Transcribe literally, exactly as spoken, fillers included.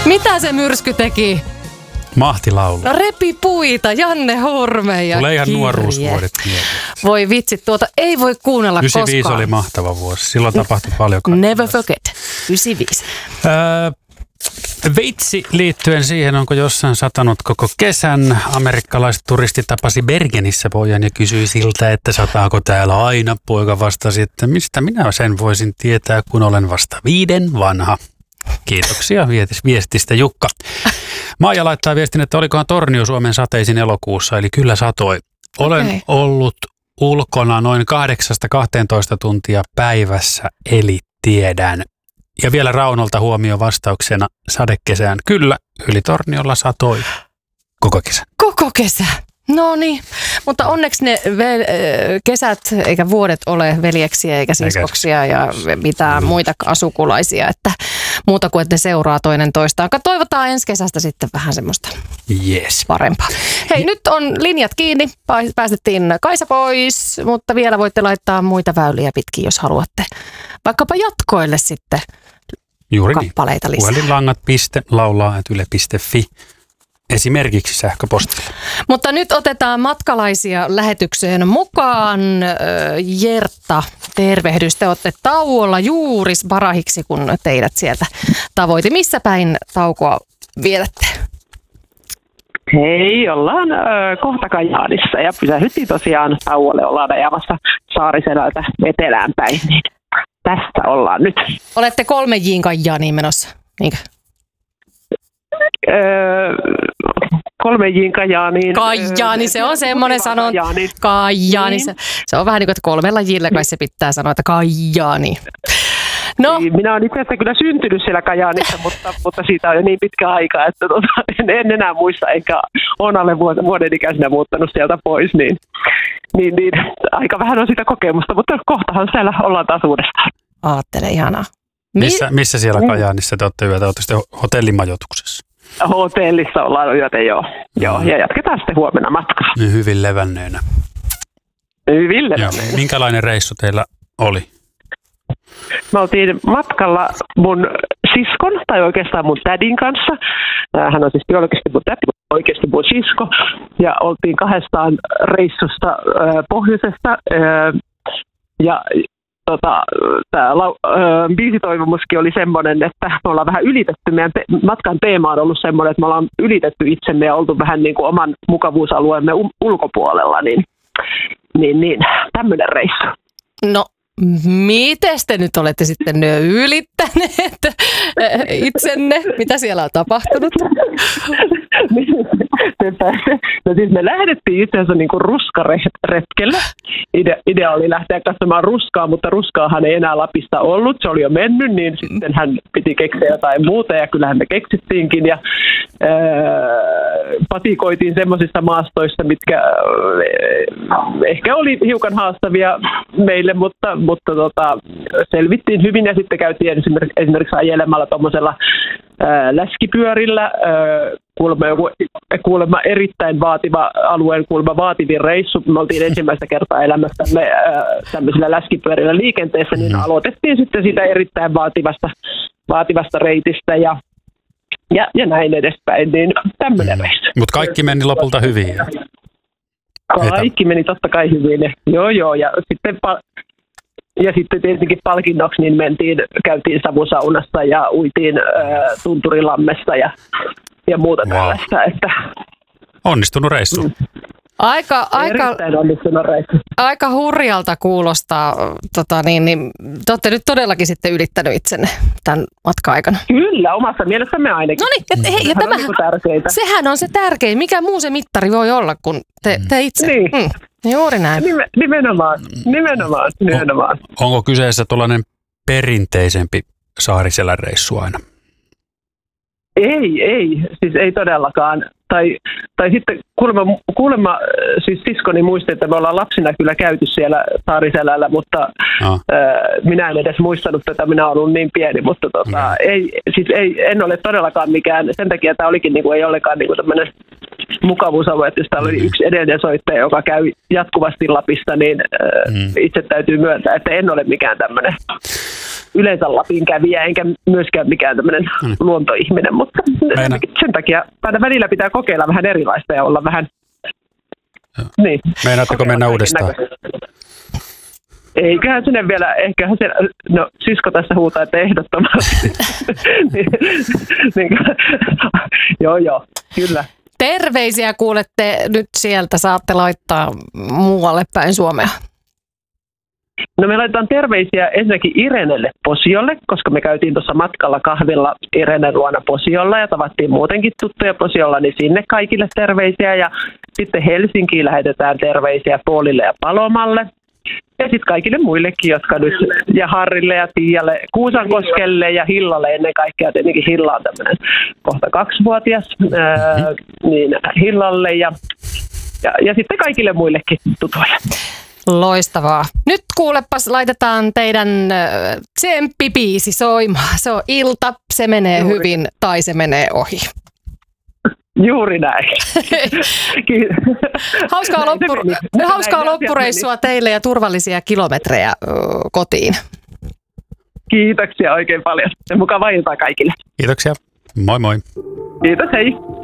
Mitä se myrsky teki? Mahtilaulu. No repi puita, Janne Horme ja tulee ihan kirje. nuoruusvuodet mieleen. Voi vitsi, tuota ei voi kuunnella yhdeksänkymmentäviisi koskaan. oli mahtava vuosi. Silloin tapahtui paljon. Never forget. yhdeksänkymmentäviisi. Öö, Veitsi liittyen siihen, onko jossain satanut koko kesän. Amerikkalaiset turisti tapasi Bergenissä pojan ja kysyi siltä, että sataako täällä aina. Poika vastasi, että mistä minä sen voisin tietää, kun olen vasta viiden vanha. Kiitoksia viestistä Jukka. Maija laittaa viestin, että olikohan Tornio Suomen sateisin elokuussa, eli kyllä satoi. Olen okay. ollut ulkona noin kahdeksasta kahteentoista tuntia päivässä, eli tiedän. Ja vielä Raunolta huomio vastauksena sadekesään. Kyllä, yli Torniolla satoi koko kesä. Koko kesä. No niin, mutta onneksi ne ve- kesät eikä vuodet ole veljeksiä eikä siskoksia ja mitään muita sukulaisia, että muuta kuin että ne seuraa toinen toistaan. Toivotaan ensi kesästä sitten vähän semmoista yes. parempaa. Hei, nyt on linjat kiinni, päästettiin Kaisa pois, mutta vielä voitte laittaa muita väyliä pitkin, jos haluatte vaikkapa jatkoille sitten Juuri kappaleita niin. lisää. Puhelinlangat piste laulaa ät yle piste fi. Esimerkiksi sähköpostilla. Mutta nyt otetaan matkalaisia lähetykseen mukaan. Jertta, tervehdys. Te olette tauolla juuri parahiksi, kun teidät sieltä tavoiti. Missä päin taukoa vietätte? Hei, ollaan ö, kohta Kajaanissa ja pysähdyttiin tosiaan tauolle. Ollaan ajamassa Saariselältä etelään päin. Niin tästä ollaan nyt. Olette kolme J:n Kajaaniin menossa, niinkö? Öö, kolme J:n Kajaaniin. Kajaani, se on semmoinen sanon. Kajaani, niin. se, se on vähän niin kuin, että kolmella J:llä kai se pitää sanoa, että Kajaani. No. Niin, minä olen itse asiassa kyllä syntynyt siellä Kajaanissa, mutta, mutta siitä on jo niin pitkä aika, että tota, en, en enää muista, enkä ole alle vuoden, vuoden ikäisenä muuttanut sieltä pois, niin, niin, niin aika vähän on sitä kokemusta, mutta kohtahan siellä ollaan taas uudestaan. Aattele, ihanaa. Mi- missä, missä siellä Kajaanissa te olette yötä? Olette sitten hotellimajoituksessa? Hotellissa ollaan yötä, joo. Mm. joo. Ja jatketaan sitten huomenna matkaa. Niin hyvin levänneenä. Hyvin levänneenä. Minkälainen reissu teillä oli? Me oltiin matkalla mun siskon, tai oikeastaan mun tädin kanssa. Hän on siis biologisesti mun tädi, oikeasti mun sisko. Ja oltiin kahdestaan reissusta äh, pohjoisesta. Äh, ja tota, tämä äh, biisitoivomuskin oli semmoinen, että me ollaan vähän ylitetty. Meidän te- matkan teema on ollut semmoinen, että me ollaan ylitetty itsemme ja oltu vähän niin kuin oman mukavuusalueemme um- ulkopuolella. Niin, niin, niin tämmöinen reissu. No. Miten te nyt olette sitten ylittäneet itsenne? Mitä siellä on tapahtunut? No siis me lähdettiin itse asiassa niin kuin ruskaretkelle. Idea, idea oli lähteä katsomaan ruskaa, mutta ruskaahan ei enää Lapista ollut. Se oli jo mennyt, niin sitten hän piti keksiä jotain muuta ja kyllähän me keksittiinkin. Ja ää, patikoitiin semmoisissa maastoissa, mitkä ää, ehkä oli hiukan haastavia meille, mutta, mutta tota, selvittiin hyvin ja sitten käytiin esimerkiksi, esimerkiksi ajelemalla tuommoisella läskipyörillä. Kuulemma, joku, kuulemma erittäin vaativa alueen kuulemma vaativin reissu. Me oltiin ensimmäistä kertaa elämässämme tämmöisillä läskipyörillä liikenteessä, niin aloitettiin sitten sitä erittäin vaativasta, vaativasta reitistä ja, ja, ja näin edespäin. Niin tämmöinen mm. reissu. Mutta kaikki meni lopulta hyvin. Kaikki meni totta kai hyvin. Joo, joo. Ja sitten... Ja sitten tietenkin palkinnoksi niin mentiin, käytiin savusaunassa ja uitiin ää, Tunturilammessa ja, ja muuta wow. tällaista. Että... Onnistunut reissu. Mm. Aika, aika, onnistunut reissu. Aika hurjalta kuulostaa. Tota, niin, niin, te olette nyt todellakin sitten ylittänyt itsenne tämän matka-aikana. Kyllä, omassa mielessämme ainakin. No niin, hei, ja tämähän, on sehän on se tärkein. Mikä muu se mittari voi olla kuin te, te itse? Niin. Mm. Juuri näin. Nimen, nimenomaan, nimenomaan, nimenomaan. On, onko kyseessä tuollainen perinteisempi Saariselän reissu aina? Ei, ei. Siis ei todellakaan. Tai, tai sitten kuulemma, kuulemma siis siskoni muisti, että me ollaan lapsina kyllä käyty siellä Saariselällä, mutta no. äh, minä en edes muistanut tätä, minä olen ollut niin pieni, mutta tota, no. ei, siis ei, en ole todellakaan mikään, sen takia tämä olikin niin kuin, ei ollenkaan niin kuin tämmöinen mukavuusalue, että jos täällä oli yksi edellinen soittaja, joka käy jatkuvasti Lapista, niin äh, mm. itse täytyy myöntää, että en ole mikään tämmöinen. yleensä Lapin kävijä, enkä myöskään mikään tämmöinen mm. luontoihminen, mutta Meina. sen takia aina välillä pitää kokeilla vähän erilaista ja olla vähän... Niin, meinaatteko mennä uudestaan? Eiköhän sinne vielä, eiköhän se, no sisko tässä huutaa, että ehdottomasti. niin, niin, joo, joo, kyllä. Terveisiä kuulette nyt sieltä, saatte laittaa muualle päin Suomea. No me laitetaan terveisiä ensinnäkin Irenelle Posiolle, koska me käytiin tuossa matkalla kahvilla Irenen luona Posiolla ja tavattiin muutenkin tuttuja Posiolla, niin sinne kaikille terveisiä. Ja sitten Helsinkiin lähetetään terveisiä Paulille ja Palomalle. Ja sitten kaikille muillekin, jotka nyt, ja Harrille ja Tiialle, Kuusankoskelle ja Hillalle ennen kaikkea. Tietenkin Hilla on tämmöinen kohta kaksivuotias, ää, niin Hillalle ja, ja, ja sitten kaikille muillekin tutuille. Loistavaa. Nyt kuulepas, laitetaan teidän tsemppibiisi soimaan. Se on ilta, se menee Juuri. hyvin tai se menee ohi. Juuri näin. Hauskaa, näin loppu, hauskaa loppureissua teille ja turvallisia kilometrejä ö, kotiin. Kiitoksia oikein paljon. Ja mukavaa iltaa kaikille. Kiitoksia. Moi moi. Kiitos, hei.